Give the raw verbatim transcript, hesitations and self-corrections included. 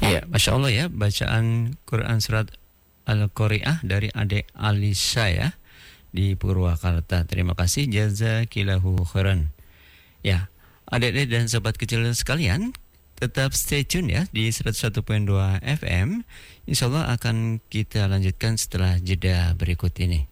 Ya, Masya Allah ya, bacaan Quran surat Al-Qari'ah dari adik Alisa ya di Purwakarta. Terima kasih, jazakillahu khairan. Ya, adik-adik dan sobat kecil sekalian, tetap stay tune ya di seratus satu koma dua F M. Insya Allah akan kita lanjutkan setelah jeda berikut ini.